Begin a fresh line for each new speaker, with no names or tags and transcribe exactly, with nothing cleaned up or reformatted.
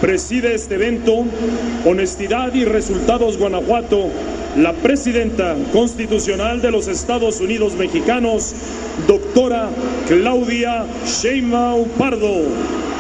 Preside este evento, Honestidad y Resultados Guanajuato, la presidenta constitucional de los Estados Unidos Mexicanos, doctora Claudia Sheinbaum Pardo.